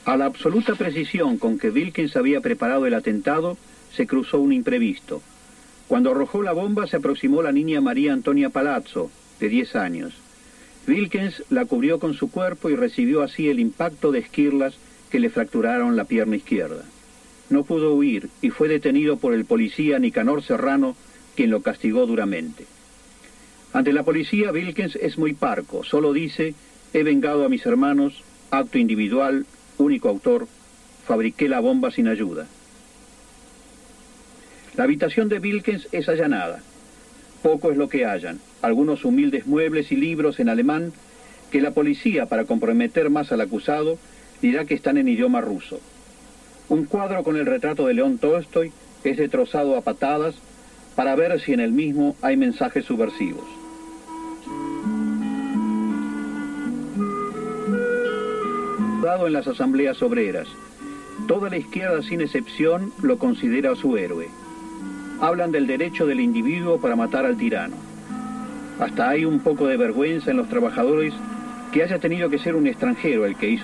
A la absoluta precisión con que Wilkens había preparado el atentado, se cruzó un imprevisto. Cuando arrojó la bomba se aproximó la niña María Antonia Palazzo, de 10 años. Wilkens la cubrió con su cuerpo y recibió así el impacto de esquirlas que le fracturaron la pierna izquierda. No pudo huir y fue detenido por el policía Nicanor Serrano, quien lo castigó duramente. Ante la policía, Wilkens es muy parco, solo dice: he vengado a mis hermanos, acto individual, único autor, fabriqué la bomba sin ayuda. La habitación de Wilkens es allanada. Poco es lo que hallan, algunos humildes muebles y libros en alemán que la policía, para comprometer más al acusado, dirá que están en idioma ruso. Un cuadro con el retrato de León Tolstoy es destrozado a patadas para ver si en el mismo hay mensajes subversivos. Dado en las asambleas obreras, toda la izquierda sin excepción lo considera su héroe. Hablan del derecho del individuo para matar al tirano. Hasta hay un poco de vergüenza en los trabajadores que haya tenido que ser un extranjero el que hizo